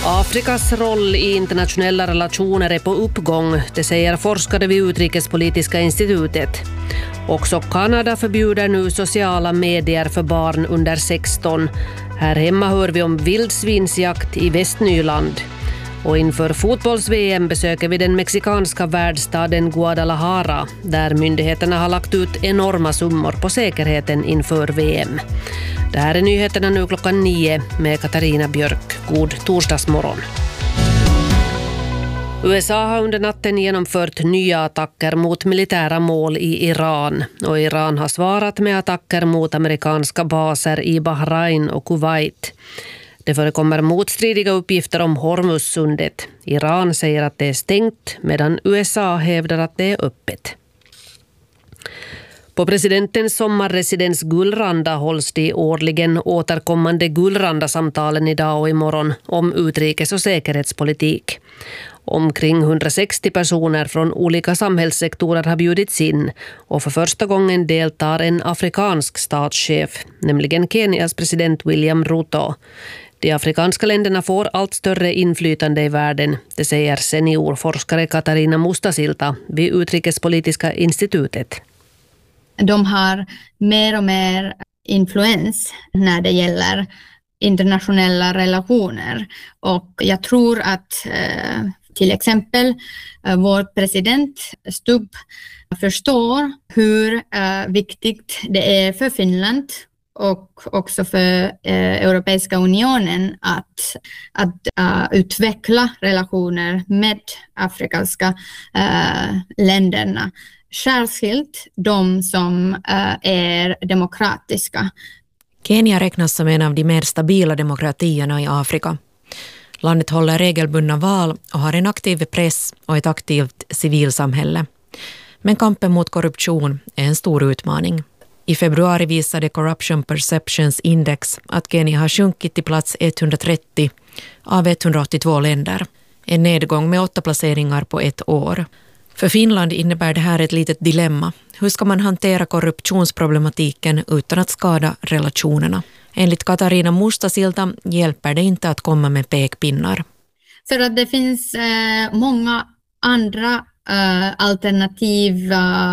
Afrikas roll i internationella relationer är på uppgång, det säger forskare vid Utrikespolitiska institutet. Också Kanada förbjuder nu sociala medier för barn under 16. Här hemma hör vi om vildsvinsjakt i Västnyland. Och inför fotbolls-VM besöker vi den mexikanska värdstaden Guadalajara, där myndigheterna har lagt ut enorma summor på säkerheten inför VM. Det här är nyheterna nu 9 med Katarina Björk. God torsdagsmorgon. USA har under natten genomfört nya attacker mot militära mål i Iran. Och Iran har svarat med attacker mot amerikanska baser i Bahrain och Kuwait. Det förekommer motstridiga uppgifter om Hormuzsundet. Iran säger att det är stängt medan USA hävdar att det är öppet. På presidentens sommarresidens Gullranda hålls de årligen återkommande Gullranda-samtalen idag och imorgon om utrikes- och säkerhetspolitik. Omkring 160 personer från olika samhällssektorer har bjudits in och för första gången deltar en afrikansk statschef, nämligen Kenias president William Ruto. De afrikanska länderna får allt större inflytande i världen, det säger seniorforskare Katarina Mustasilta vid Utrikespolitiska institutet. De har mer och mer influens när det gäller internationella relationer. Och jag tror att till exempel vår president Stubb förstår hur viktigt det är för Finland och också för Europeiska unionen att utveckla relationer med afrikanska länderna. Särskilt de som är demokratiska. Kenya räknas som en av de mer stabila demokratierna i Afrika. Landet håller regelbundna val och har en aktiv press och ett aktivt civilsamhälle. Men kampen mot korruption är en stor utmaning. I februari visade Corruption Perceptions Index att Kenya har sjunkit till plats 130 av 182 länder. En nedgång med 8 placeringar på ett år. För Finland innebär det här ett litet dilemma. Hur ska man hantera korruptionsproblematiken utan att skada relationerna? Enligt Katarina Mustasilta hjälper det inte att komma med pekpinnar. För att det finns många andra alternativa